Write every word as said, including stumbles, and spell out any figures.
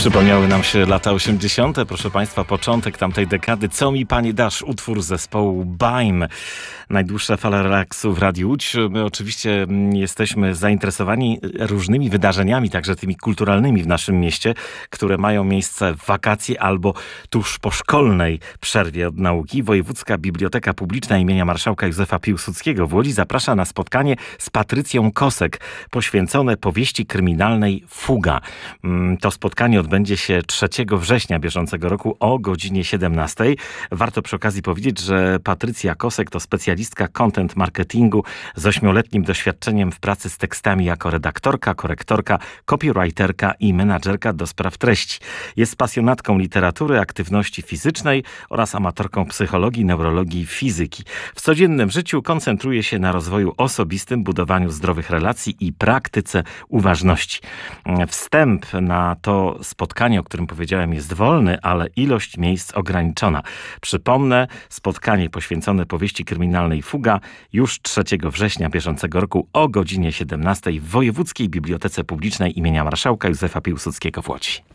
Przypomniały nam się lata osiemdziesiąte. Proszę Państwa, początek tamtej dekady. Co mi Pani dasz? Utwór zespołu Baim. Najdłuższa fala relaksu w Radiu Łódź. My oczywiście jesteśmy zainteresowani różnymi wydarzeniami, także tymi kulturalnymi w naszym mieście, które mają miejsce w wakacje albo tuż po szkolnej przerwie od nauki. Wojewódzka Biblioteka Publiczna imienia marszałka Józefa Piłsudskiego w Łodzi zaprasza na spotkanie z Patrycją Kosek, poświęcone powieści kryminalnej Fuga. To spotkanie odbędzie się trzeciego września bieżącego roku o godzinie siedemnastej. Warto przy okazji powiedzieć, że Patrycja Kosek to specjalistka content marketingu z ośmioletnim doświadczeniem w pracy z tekstami jako redaktorka, korektorka, copywriterka i menadżerka do spraw treści. Jest pasjonatką literatury, aktywności fizycznej oraz amatorką psychologii, neurologii i fizyki. W codziennym życiu koncentruje się na rozwoju osobistym, budowaniu zdrowych relacji i praktyce uważności. Wstęp na to spotkanie, o którym powiedziałem, jest wolny, ale ilość miejsc ograniczona. Przypomnę, spotkanie poświęcone powieści kryminalnej Fuga już trzeciego września bieżącego roku o godzinie siedemnastej w Wojewódzkiej Bibliotece Publicznej imienia marszałka Józefa Piłsudskiego w Łodzi.